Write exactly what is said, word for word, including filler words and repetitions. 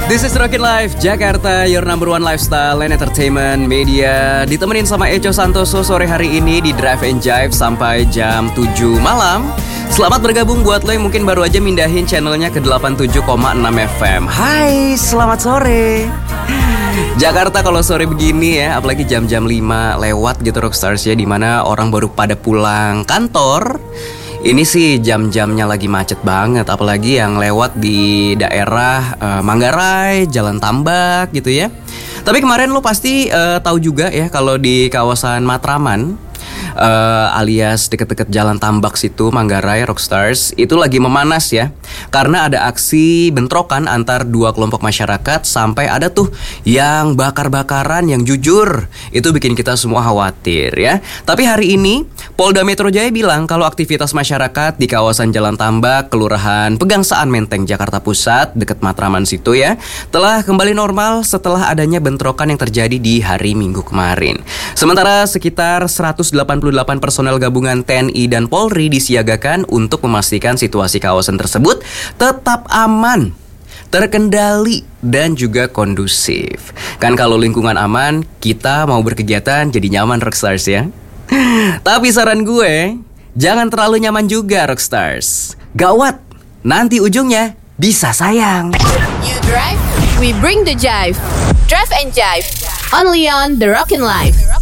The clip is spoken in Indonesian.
This is Rockin' Life Jakarta, your number one lifestyle and entertainment media. Ditemenin sama Echo Santoso sore hari ini di Drive and Jive sampai jam tujuh malam. Selamat bergabung buat lo yang mungkin baru aja mindahin channelnya ke delapan puluh tujuh koma enam F M. Hai, selamat sore. Jakarta kalau sore begini ya, apalagi jam-jam lima lewat gitu Rockstars ya, dimana orang baru pada pulang kantor. Ini sih jam-jamnya lagi macet banget, apalagi yang lewat di daerah uh, Manggarai, Jalan Tambak gitu ya. Tapi kemarin lo pasti uh, tahu juga ya kalau di kawasan Matraman, uh, alias deket-deket Jalan Tambak situ, Manggarai, Rockstars, itu lagi memanas ya. Karena ada aksi bentrokan antar dua kelompok masyarakat, sampai ada tuh yang bakar-bakaran yang jujur. Itu bikin kita semua khawatir ya. Tapi hari ini Polda Metro Jaya bilang kalau aktivitas masyarakat di kawasan Jalan Tambak, Kelurahan Pegangsaan Menteng, Jakarta Pusat, dekat Matraman situ ya, telah kembali normal setelah adanya bentrokan yang terjadi di hari Minggu kemarin. Sementara sekitar seratus delapan puluh delapan personel gabungan T N I dan Polri disiagakan untuk memastikan situasi kawasan tersebut tetap aman, terkendali, dan juga kondusif. Kan kalau lingkungan aman, kita mau berkegiatan jadi nyaman Rockstars ya. Tapi saran gue, jangan terlalu nyaman juga Rockstars. Gawat, nanti ujungnya bisa sayang. You drive, we bring the jive. Drive and Jive, only on The Rockin' Life.